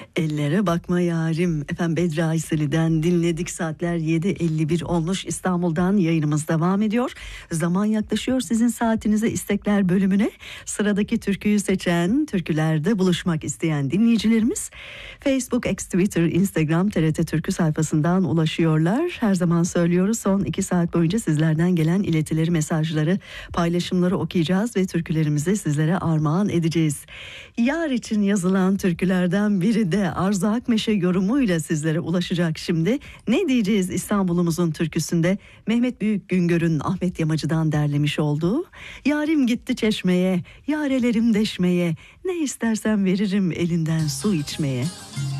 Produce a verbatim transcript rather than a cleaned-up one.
Ellere bakma yarim. Efendim Bedri Ayseli'den dinledik. Saatler yedi elli bir olmuş. İstanbul'dan yayınımız devam ediyor. Zaman yaklaşıyor sizin saatinize, istekler bölümüne. Sıradaki türküyü seçen, türkülerde buluşmak isteyen dinleyicilerimiz Facebook, X, Twitter, Instagram, T R T Türkü sayfasından ulaşıyorlar. Her zaman söylüyoruz, son iki saat boyunca sizlerden gelen iletileri, mesajları, paylaşımları okuyacağız ve türkülerimizi sizlere armağan edeceğiz. Yar için yazılan türkülerden biri de Arzu Akmeşe yorumuyla sizlere ulaşacak şimdi. Ne diyeceğiz İstanbul'umuzun türküsünde? Mehmet Büyük Güngör'ün Ahmet Yamacı'dan derlemiş olduğu Yarim gitti çeşmeye, yarelerim deşmeye, ne istersen veririm elinden su içmeye.